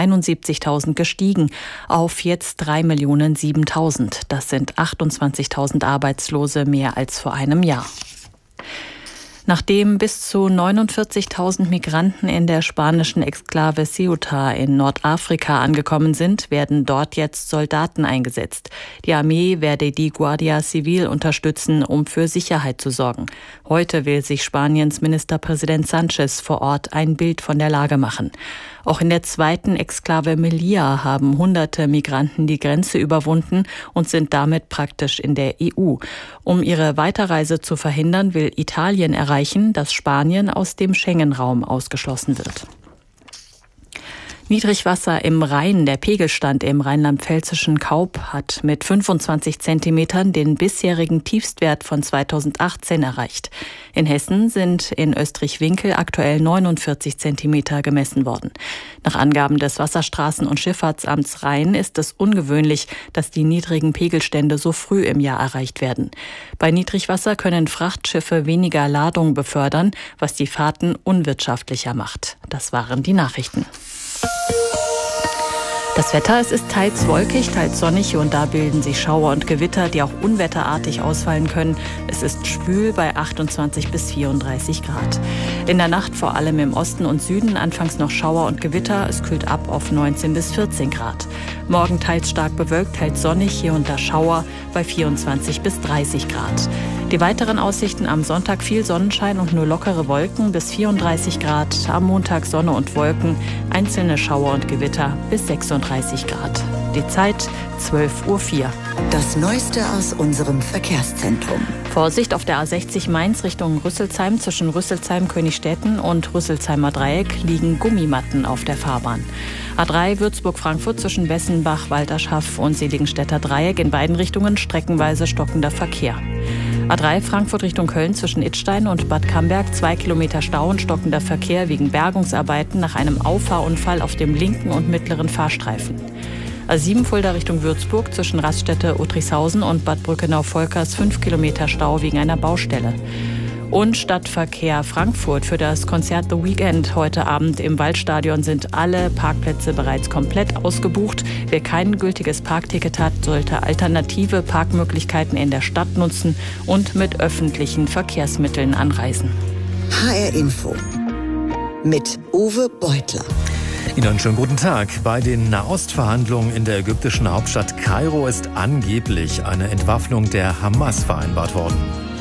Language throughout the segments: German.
71.000 gestiegen auf jetzt 3.007.000. Das sind 28.000 Arbeitslose mehr als vor einem Jahr. Nachdem bis zu 49.000 Migranten in der spanischen Exklave Ceuta in Nordafrika angekommen sind, werden dort jetzt Soldaten eingesetzt. Die Armee werde die Guardia Civil unterstützen, um für Sicherheit zu sorgen. Heute will sich Spaniens Ministerpräsident Sánchez vor Ort ein Bild von der Lage machen. Auch in der zweiten Exklave Melilla haben hunderte Migranten die Grenze überwunden und sind damit praktisch in der EU. Um ihre Weiterreise zu verhindern, will Italien erreichen, dass Spanien aus dem Schengen-Raum ausgeschlossen wird. Niedrigwasser im Rhein. Der Pegelstand im rheinland-pfälzischen Kaup hat mit 25 Zentimetern den bisherigen Tiefstwert von 2018 erreicht. In Hessen sind in Österreich-Winkel aktuell 49 Zentimeter gemessen worden. Nach Angaben des Wasserstraßen- und Schifffahrtsamts Rhein ist es ungewöhnlich, dass die niedrigen Pegelstände so früh im Jahr erreicht werden. Bei Niedrigwasser können Frachtschiffe weniger Ladung befördern, was die Fahrten unwirtschaftlicher macht. Das waren die Nachrichten. Das Wetter, es ist teils wolkig, teils sonnig und da bilden sich Schauer und Gewitter, die auch unwetterartig ausfallen können. Es ist schwül bei 28 bis 34 Grad. In der Nacht vor allem im Osten und Süden anfangs noch Schauer und Gewitter. Es kühlt ab auf 19 bis 14 Grad. Morgen teils stark bewölkt, teils sonnig, hier und da Schauer bei 24 bis 30 Grad. Die weiteren Aussichten: am Sonntag viel Sonnenschein und nur lockere Wolken bis 34 Grad. Am Montag Sonne und Wolken, einzelne Schauer und Gewitter bis 36 Grad. Die Zeit 12:04 Uhr. Das Neueste aus unserem Verkehrszentrum. Vorsicht auf der A60 Mainz Richtung Rüsselsheim. Zwischen Rüsselsheim, Königstetten und Rüsselsheimer Dreieck liegen Gummimatten auf der Fahrbahn. A3 Würzburg-Frankfurt zwischen Wessenbach, Walterschaff und Seligenstädter Dreieck. In beiden Richtungen streckenweise stockender Verkehr. A3 Frankfurt Richtung Köln zwischen Idstein und Bad Camberg 2 Kilometer Stau und stockender Verkehr wegen Bergungsarbeiten nach einem Auffahrunfall auf dem linken und mittleren Fahrstreifen. A7 Fulda Richtung Würzburg zwischen Raststätte Uttrichshausen und Bad Brückenau-Volkers 5 Kilometer Stau wegen einer Baustelle. Und Stadtverkehr Frankfurt für das Konzert The Weekend heute Abend im Waldstadion sind alle Parkplätze bereits komplett ausgebucht. Wer kein gültiges Parkticket hat, sollte alternative Parkmöglichkeiten in der Stadt nutzen und mit öffentlichen Verkehrsmitteln anreisen. HR Info mit Uwe Beutler. Ihnen einen schönen guten Tag. Bei den Nahostverhandlungen in der ägyptischen Hauptstadt Kairo ist angeblich eine Entwaffnung der Hamas vereinbart worden.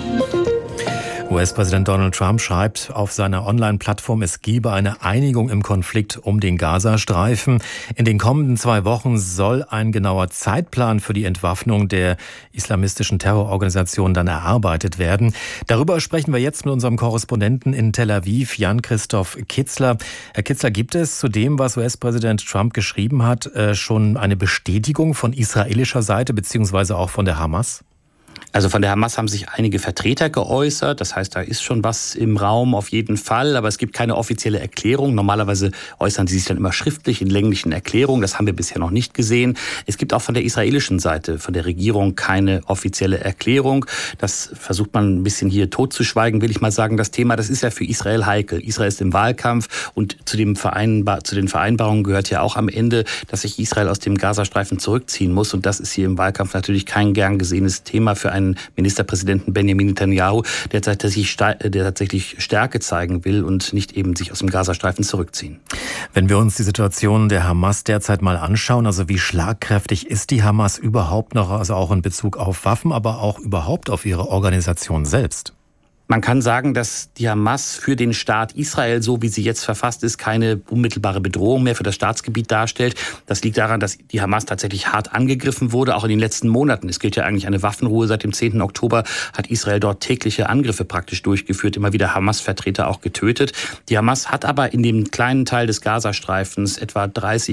US-Präsident Donald Trump schreibt auf seiner Online-Plattform, es gebe eine Einigung im Konflikt um den Gazastreifen. In den kommenden 2 Wochen soll ein genauer Zeitplan für die Entwaffnung der islamistischen Terrororganisation dann erarbeitet werden. Darüber sprechen wir jetzt mit unserem Korrespondenten in Tel Aviv, Jan-Christoph Kitzler. Herr Kitzler, gibt es zu dem, was US-Präsident Trump geschrieben hat, schon eine Bestätigung von israelischer Seite beziehungsweise auch von der Hamas? Also von der Hamas haben sich einige Vertreter geäußert. Das heißt, da ist schon was im Raum auf jeden Fall. Aber es gibt keine offizielle Erklärung. Normalerweise äußern sie sich dann immer schriftlich in länglichen Erklärungen. Das haben wir bisher noch nicht gesehen. Es gibt auch von der israelischen Seite, von der Regierung, keine offizielle Erklärung. Das versucht man ein bisschen hier totzuschweigen, will ich mal sagen. Das Thema, das ist ja für Israel heikel. Israel ist im Wahlkampf und zu den Vereinbarungen gehört ja auch am Ende, dass sich Israel aus dem Gazastreifen zurückziehen muss. Und das ist hier im Wahlkampf natürlich kein gern gesehenes Thema für einen Ministerpräsidenten Benjamin Netanyahu, der tatsächlich Stärke zeigen will und nicht eben sich aus dem Gazastreifen zurückziehen. Wenn wir uns die Situation der Hamas derzeit mal anschauen, also wie schlagkräftig ist die Hamas überhaupt noch, also auch in Bezug auf Waffen, aber auch überhaupt auf ihre Organisation selbst? Man kann sagen, dass die Hamas für den Staat Israel, so wie sie jetzt verfasst ist, keine unmittelbare Bedrohung mehr für das Staatsgebiet darstellt. Das liegt daran, dass die Hamas tatsächlich hart angegriffen wurde, auch in den letzten Monaten. Es gilt ja eigentlich eine Waffenruhe. Seit dem 10. Oktober hat Israel dort tägliche Angriffe praktisch durchgeführt, immer wieder Hamas-Vertreter auch getötet. Die Hamas hat aber in dem kleinen Teil des Gazastreifens, etwa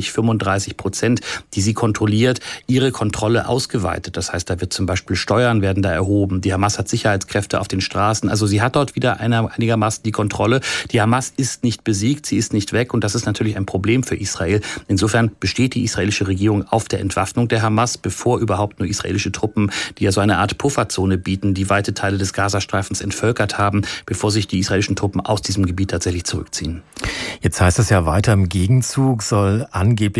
35%, die sie kontrolliert, ihre Kontrolle ausgeweitet. Das heißt, da wird zum Beispiel Steuern werden da erhoben. Die Hamas hat Sicherheitskräfte auf den Straßen. Also sie hat dort wieder einigermaßen die Kontrolle. Die Hamas ist nicht besiegt, sie ist nicht weg und das ist natürlich ein Problem für Israel. Insofern besteht die israelische Regierung auf der Entwaffnung der Hamas, bevor überhaupt nur israelische Truppen, die ja so eine Art Pufferzone bieten, die weite Teile des Gazastreifens entvölkert haben, bevor sich die israelischen Truppen aus diesem Gebiet tatsächlich zurückziehen. Jetzt heißt es ja weiter, im Gegenzug soll angeblich